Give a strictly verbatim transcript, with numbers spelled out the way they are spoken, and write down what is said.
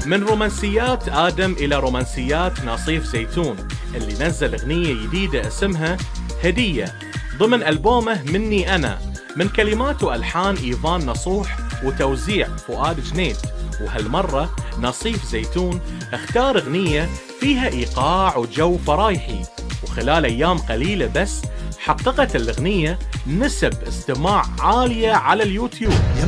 من رومانسيات آدم إلى رومانسيات ناصيف زيتون اللي نزل أغنية جديدة اسمها هدية ضمن ألبومه مني أنا، من كلمات وألحان إيفان نصوح وتوزيع فؤاد جنيد. وهالمرة ناصيف زيتون اختار أغنية فيها إيقاع وجو فرايحي، وخلال أيام قليلة بس حققت الأغنية نسب استماع عالية على اليوتيوب.